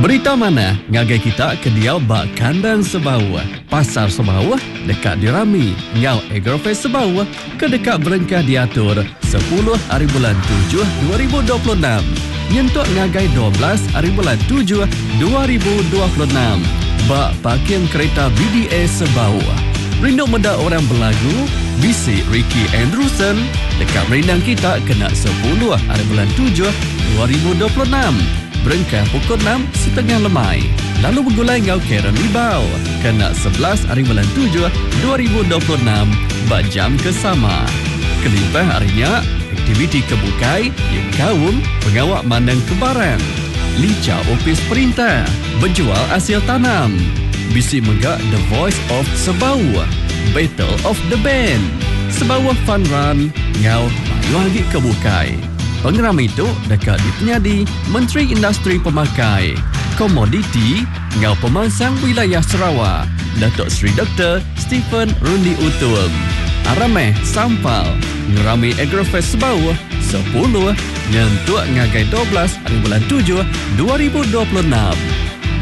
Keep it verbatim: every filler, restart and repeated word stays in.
Berita mana ngagai kita ke dia bak kandang Sebau. Pasar Sebau dekat dirami. Ngau Agrofest Sebau ke dekat berengkah diatur sepuluh hari bulan tujuh dua ribu dua puluh enam. Nyentuk ngagai dua belas hari bulan tujuh dua ribu dua puluh enam. Bak parking kereta B D A Sebau. Rindu menda orang berlagu, bisik Ricky Andrewson dekat merindang kita kena sepuluh hari bulan tujuh dua ribu dua puluh enam. Berengkah pukul enam setengah lemai. Lalu bergulai ngau Karen Libau kena sebelas hari bulan tujuh dua ribu dua puluh enam bak jam kesama. Kelimpah harinya aktiviti kebukai yang kaum pengawak mandang kebaran. Lica opis perintah berjual hasil tanam. Bisi megak The Voice of Sebau, Battle of the Band, Sebau Fun Run ngau mayu lagi kebukai. Pengeram itu dekat dipenyadi Menteri Industri Pemakai, Komoditi ngau Pemansang Wilayah Sarawak, Datuk Seri Doktor Stephen Rundi Utul. Arameh Sampal ngerami Agrofest Sebau sepuluh nyentuk ngagai dua belas hari bulan tujuh dua ribu dua puluh enam.